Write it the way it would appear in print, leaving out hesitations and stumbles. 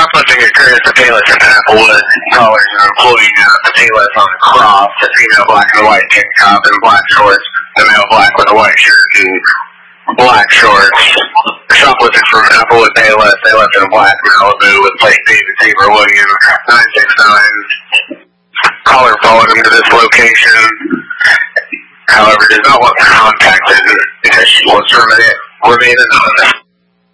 shoplifting occurs to Payless and Applewood. Callers are employee now at the Payless on the cross. The female black and white tank top and black shorts. The male black with a white shirt and black shorts. Shoplifting from Applewood Payless. They left in a black Malibu with plate David Tabor William 969. Caller followed him to this location. However, does not want to contact him because she wants to remain anonymous.